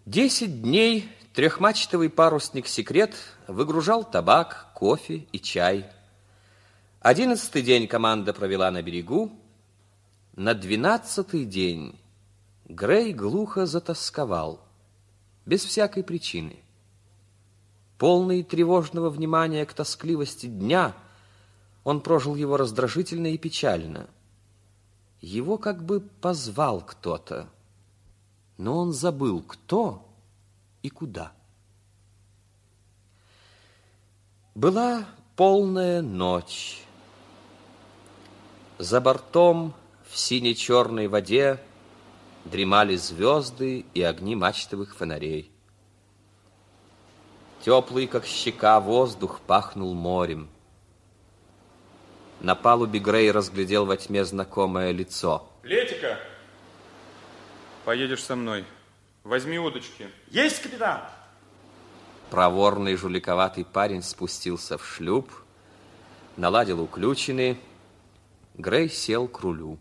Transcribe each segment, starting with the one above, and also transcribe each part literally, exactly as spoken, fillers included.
Десять дней трехмачтовый парусник «Секрет» выгружал табак, кофе и чай. Одиннадцатый день команда провела на берегу. На двенадцатый день Грей глухо затосковал, без всякой причины. Полный тревожного внимания к тоскливости дня, он прожил его раздражительно и печально. Его как бы позвал кто-то, но он забыл, кто и куда. Была полная ночь. За бортом в сине-черной воде дремали звезды и огни мачтовых фонарей. Теплый, как щека, воздух пахнул морем. На палубе Грей разглядел во тьме знакомое лицо. Летика, поедешь со мной. Возьми удочки. Есть, капитан! Проворный жуликоватый парень спустился в шлюп, наладил уключины. Грей сел к рулю.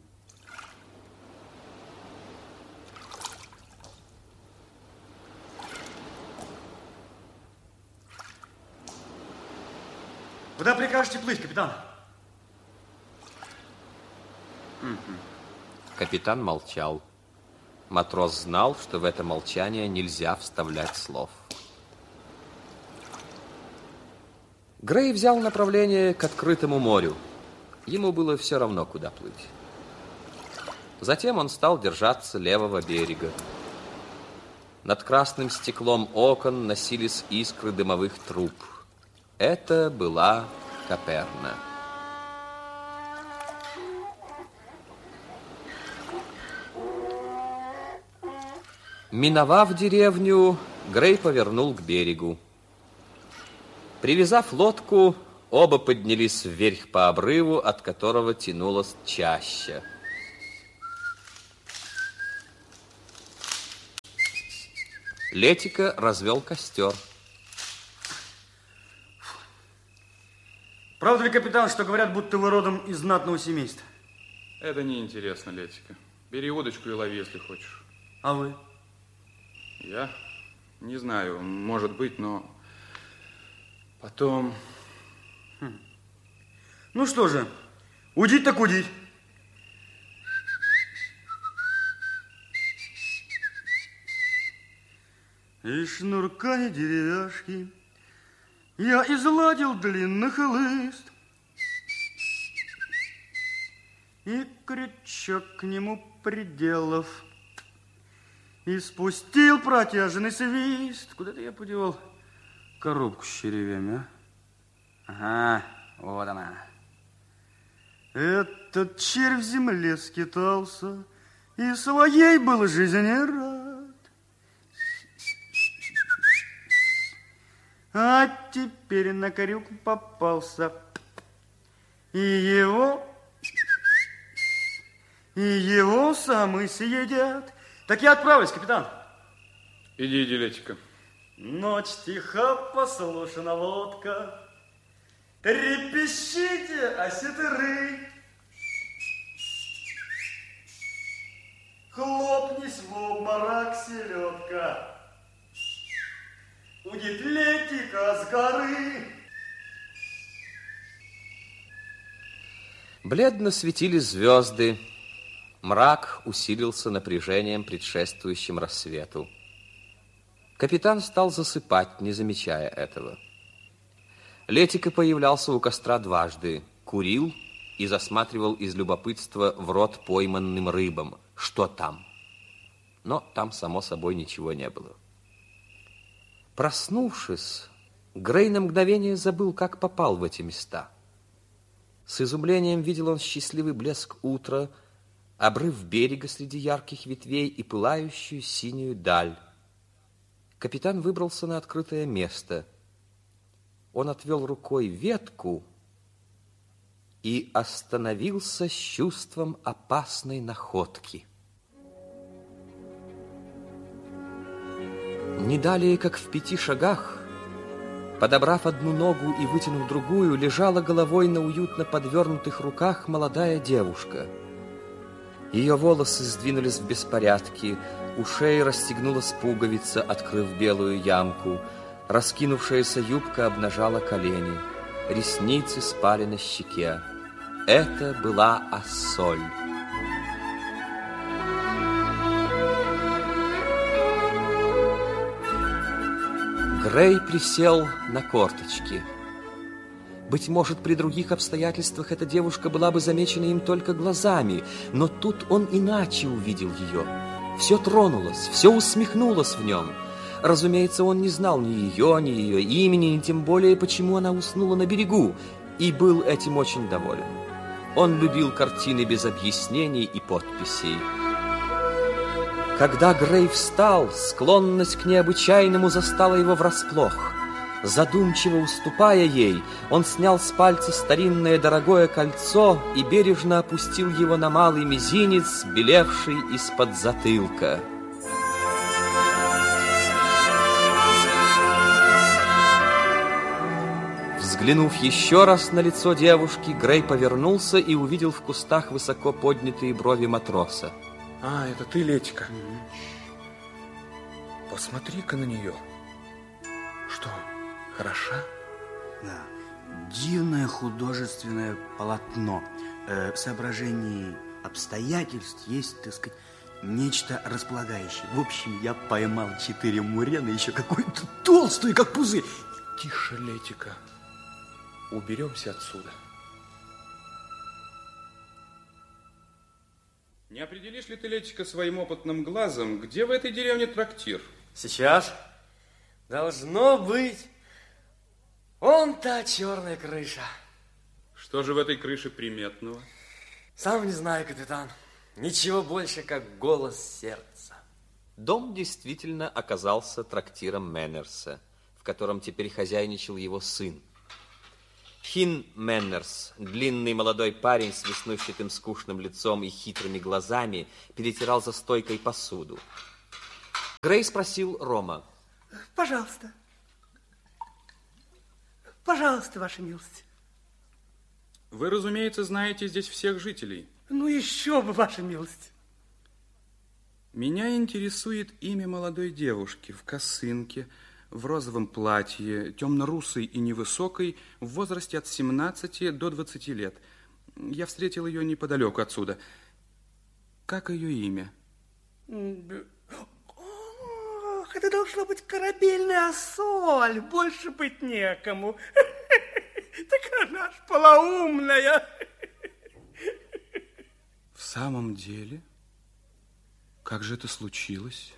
Куда прикажете плыть, капитан? Капитан молчал. Матрос знал, что в это молчание нельзя вставлять слов. Грей взял направление к открытому морю. Ему было все равно, куда плыть. Затем он стал держаться левого берега. Над красным стеклом окон носились искры дымовых труб. Это была Каперна. Миновав деревню, Грей повернул к берегу. Привязав лодку, оба поднялись вверх по обрыву, от которого тянулась чаща. Летика развел костер. Правда ли, капитан, что говорят, будто вы родом из знатного семейства? Это неинтересно, Летика. Бери удочку и лови, если хочешь. А вы? Я? Не знаю, может быть, но потом... Хм. Ну что же, удить так удить. И шнурка, и деревяшки я изладил длинный хлыст, и крючок к нему приделав, и спустил протяжный свист. Куда-то я подевал коробку с червями, а? Ага, вот она. Этот червь в земле скитался, и своей был жизни рад. А теперь на крюк попался, и его, и его самы съедят. Так я отправлюсь, капитан. Иди, иди, Летика. Ночь тиха, послушна лодка, трепещите, осетры. Хлопнись в обморок, селедка, удит Летика с горы. Бледно светили звезды. Мрак усилился напряжением, предшествующим рассвету. Капитан стал засыпать, не замечая этого. Летика появлялся у костра дважды, курил и засматривал из любопытства в рот пойманным рыбам. Что там? Но там, само собой, ничего не было. Проснувшись, Грей на мгновение забыл, как попал в эти места. С изумлением видел он счастливый блеск утра, обрыв берега среди ярких ветвей и пылающую синюю даль. Капитан выбрался на открытое место. Он отвел рукой ветку и остановился с чувством опасной находки. Не далее, как в пяти шагах, подобрав одну ногу и вытянув другую, лежала головой на уютно подвернутых руках молодая девушка. Ее волосы сдвинулись в беспорядке, У шеи расстегнулась пуговица, открыв белую ямку. Раскинувшаяся юбка обнажала колени. Ресницы спали на щеке. Это была Ассоль. Грей присел на корточки. Быть может, при других обстоятельствах эта девушка была бы замечена им только глазами, но тут он иначе увидел ее. Все тронулось, все усмехнулось в нем. Разумеется, он не знал ни ее, ни ее имени, ни тем более, почему она уснула на берегу, и был этим очень доволен. Он любил картины без объяснений и подписей. Когда Грей встал, склонность к необычайному застала его врасплох. Задумчиво уступая ей, он снял с пальца старинное дорогое кольцо и бережно опустил его на малый мизинец, белевший из-под затылка. Взглянув еще раз на лицо девушки, Грей повернулся и увидел в кустах высоко поднятые брови матроса. А, это ты, Летика? Посмотри-ка на нее. Что, хороша? Да. Дивное художественное полотно. Э, в соображении обстоятельств есть, так сказать, нечто располагающее. В общем, я поймал четыре мурена, еще какую-то толстую, как пузырь. Тише, Летика. Уберемся отсюда. Не определишь ли ты, Летика, своим опытным глазом, где в этой деревне трактир? Сейчас. Должно быть. Вон та черная крыша. Что же в этой крыше приметного? Сам не знаю, капитан. Ничего больше, как голос сердца. Дом действительно оказался трактиром Мэннерса, в котором теперь хозяйничал его сын. Хин Мэннерс, длинный молодой парень с веснущатым скучным лицом и хитрыми глазами, перетирал за стойкой посуду. Грей спросил Рома. Пожалуйста. Пожалуйста, ваша милость. Вы, разумеется, знаете здесь всех жителей. Ну, еще бы, ваша милость. Меня интересует имя молодой девушки в косынке, в розовом платье, темно-русой и невысокой, в возрасте от семнадцати до двадцати лет. Я встретил ее неподалеку отсюда. Как ее имя? Ох, это должно быть корабельная Ассоль. Больше быть некому. Так она ж полоумная. В самом деле? Как же это случилось?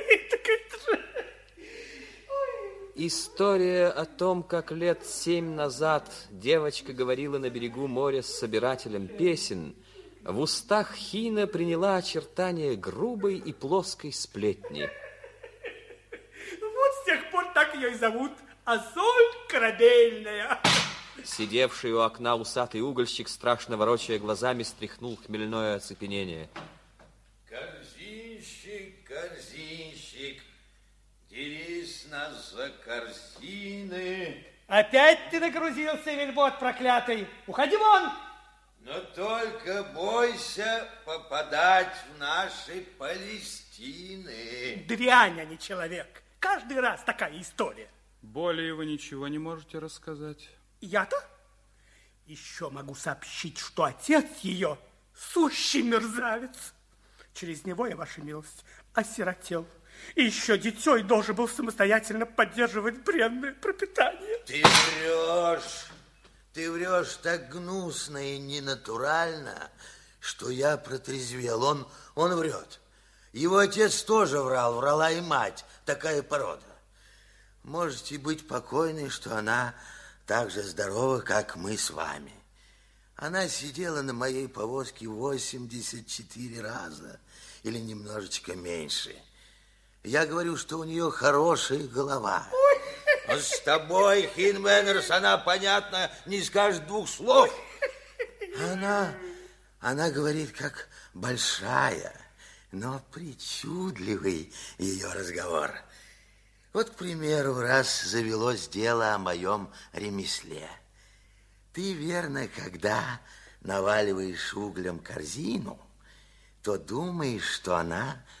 История о том, как лет семь назад девочка говорила на берегу моря с собирателем песен, в устах Хина приняла очертания грубой и плоской сплетни. Вот с тех пор так ее и зовут. Ассоль корабельная. Сидевший у окна усатый угольщик, страшно ворочая глазами, стряхнул хмельное оцепенение. Корзинщик, корзинщик, дерись нас за корзины. Опять ты нагрузился, вельбот проклятый. Уходи вон. Но только бойся попадать в наши Палестины. Дрянь, а не человек. Каждый раз такая история. Более вы ничего не можете рассказать? Я-то? Еще могу сообщить, что отец ее сущий мерзавец. Через него, я, ваша милость, осиротел. И еще дитей должен был самостоятельно поддерживать бренное пропитание. Ты врешь. Ты врешь так гнусно и ненатурально, что я протрезвел. Он, он врет. Его отец тоже врал, врала и мать. Такая порода. Можете быть покойны, что она так же здорова, как мы с вами. Она сидела на моей повозке восемьдесят четыре раза, или немножечко меньше. Я говорю, что у нее хорошая голова. А с тобой, Хин Мэннерс, она, понятно, не скажет двух слов. Она, она говорит, как большая, но причудливый ее разговор. Вот, к примеру, раз завелось дело о моем ремесле. Ты, верно, когда наваливаешь углем корзину, то думаешь, что она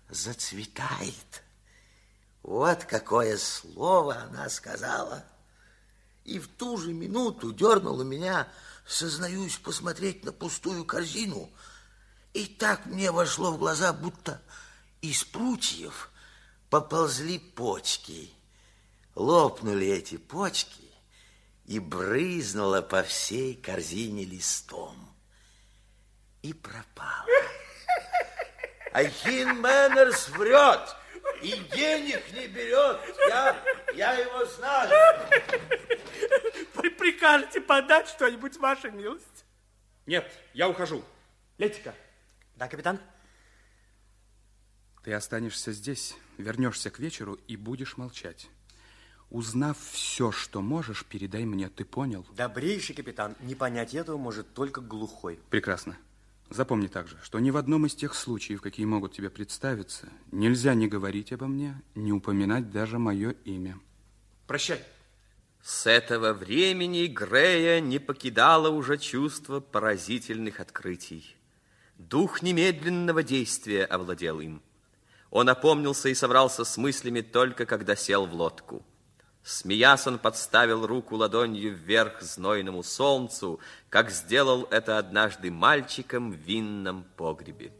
зацветает. Вот какое слово она сказала. И в ту же минуту дернула меня, сознаюсь, посмотреть на пустую корзину. И так мне вошло в глаза, будто из прутьев поползли почки. Лопнули эти почки, и брызнуло по всей корзине листом. И пропало. Ахин Мэннерс врет и денег не берет. Я, я его знаю. Вы прикажете подать что-нибудь, ваша милость? Нет, я ухожу. Летика. Да, капитан? Ты останешься здесь, вернешься к вечеру и будешь молчать. Узнав все, что можешь, передай мне. Ты понял? Добрейший капитан. Не понять этого может только глухой. Прекрасно. Запомни также, что ни в одном из тех случаев, какие могут тебе представиться, нельзя не говорить обо мне, не упоминать даже мое имя. Прощай. С этого времени Грея не покидало уже чувство поразительных открытий. Дух немедленного действия овладел им. Он опомнился и собрался с мыслями только когда сел в лодку. Смеясь, он подставил руку ладонью вверх знойному солнцу, как сделал это однажды мальчиком в винном погребе.